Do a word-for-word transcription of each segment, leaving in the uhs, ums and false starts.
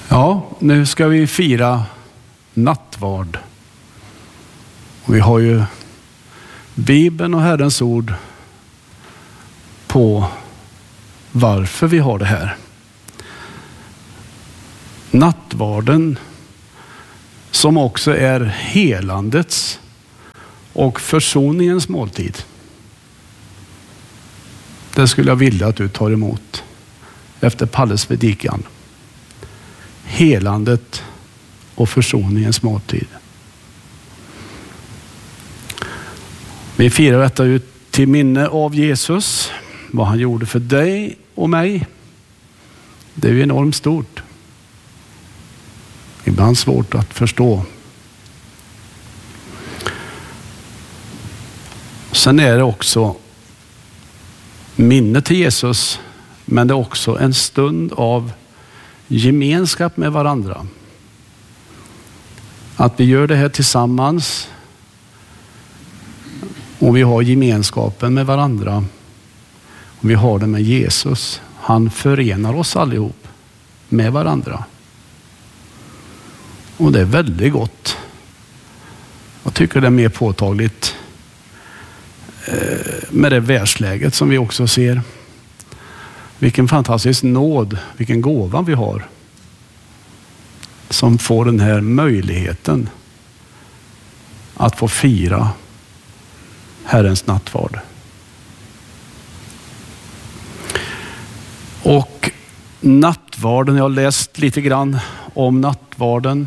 Ja, nu ska vi fira nattvard. Och vi har ju Bibeln och Herrens ord på varför vi har det här. Nattvarden som också är helandets och försoningens måltid. Det skulle jag vilja att du tar emot efter Palles predikan. Helandet och försoningens måltid. Vi firar detta ut till minne av Jesus, vad han gjorde för dig och mig. Det är ju enormt stort. Ibland svårt att förstå. Sen är det också minne till Jesus, men det är också en stund av gemenskap med varandra. Att vi gör det här tillsammans och vi har gemenskapen med varandra och vi har det med Jesus. Han förenar oss allihop med varandra. Och det är väldigt gott. Jag tycker det är mer påtagligt med det världsläget som vi också ser. Vilken fantastisk nåd, vilken gåva vi har som får den här möjligheten att få fira Herrens nattvard. Och nattvarden, jag har läst lite grann om nattvarden.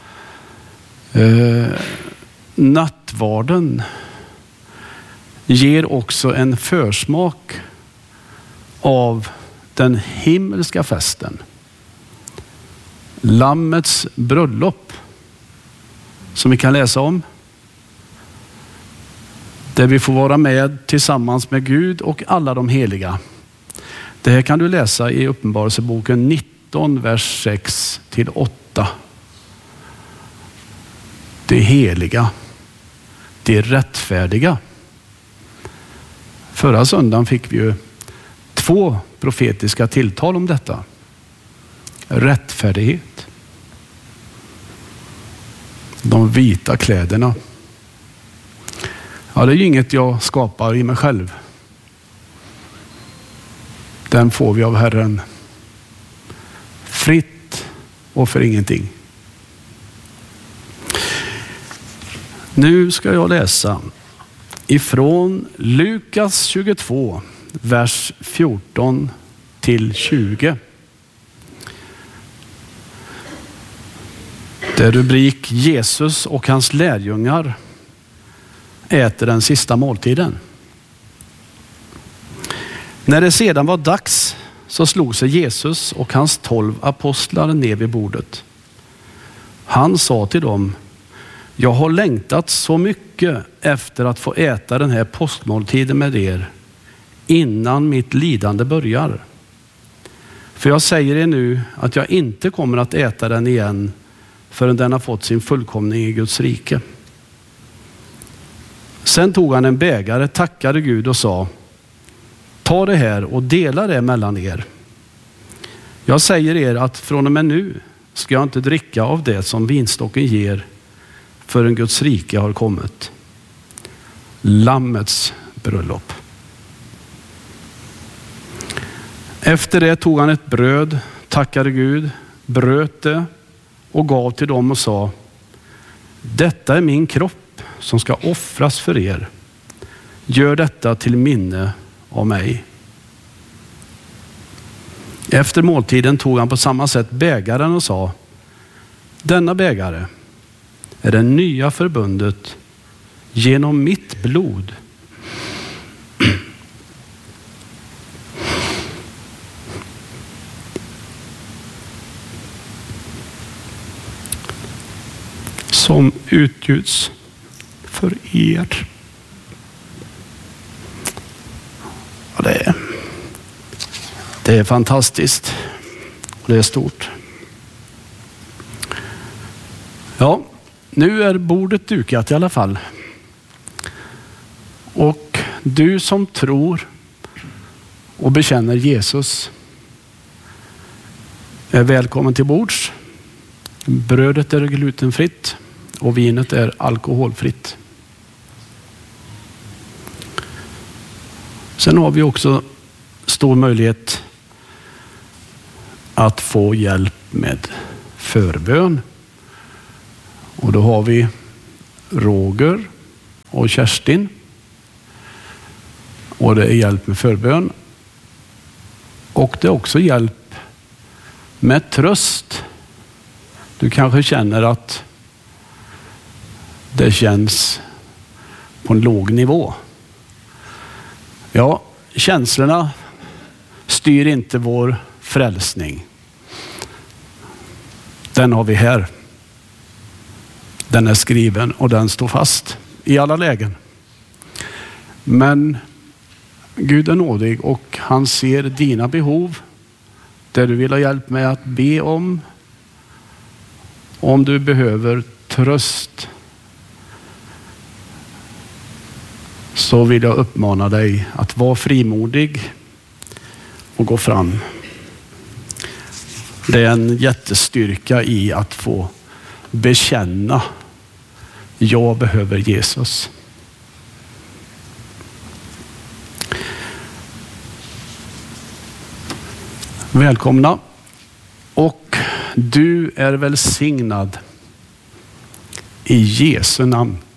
Eh, nattvarden ger också en försmak av den himmelska festen. Lammets bröllop som vi kan läsa om. Där vi får vara med tillsammans med Gud och alla de heliga. Det här kan du läsa i Uppenbarelseboken nitton, vers sex till åtta. Det heliga, det rättfärdiga. Förra söndagen fick vi ju två profetiska tilltal om detta. Rättfärdighet. De vita kläderna. Ja, det är ju inget jag skapar i mig själv. Den får vi av Herren. Fritt och för ingenting. Nu ska jag läsa ifrån Lukas tjugotvå, vers fjorton till tjugo. Det är rubrik Jesus och hans lärjungar äter den sista måltiden. När det sedan var dags så slog sig Jesus och hans tolv apostlar ner vid bordet. Han sa till dem: jag har längtat så mycket efter att få äta den här påskmåltiden med er innan mitt lidande börjar. För jag säger er nu att jag inte kommer att äta den igen förrän den har fått sin fullkomning i Guds rike. Sen tog han en bägare, tackade Gud och sa: ta det här och dela det mellan er. Jag säger er att från och med nu ska jag inte dricka av det som vinstocken ger förrän Guds rike har kommit. Lammets bröllop. Efter det tog han ett bröd, tackade Gud, bröt det och gav till dem och sa: detta är min kropp som ska offras för er. Gör detta till minne av mig. Efter måltiden tog han på samma sätt bägaren och sa: denna bägare är det nya förbundet genom mitt blod. Som utgjuts för er. Ja, det är, det är fantastiskt. Det är stort. Ja, nu är bordet dukat i alla fall. Och du som tror och bekänner Jesus är välkommen till bords. Brödet är glutenfritt och vinet är alkoholfritt. Sen har vi också stor möjlighet att få hjälp med förbön. Och då har vi Roger och Kerstin. Och det är hjälp med förbön. Och det är också hjälp med tröst. Du kanske känner att det känns på en låg nivå. Ja, känslorna styr inte vår frälsning. Den har vi här. Den är skriven och den står fast i alla lägen. Men Gud är nådig och han ser dina behov. Det du vill ha hjälp med att be om. Om du behöver tröst, så vill jag uppmana dig att vara frimodig och gå fram. Det är en jättestyrka i att få bekänna: jag behöver Jesus. Välkomna. Och du är välsignad i Jesu namn.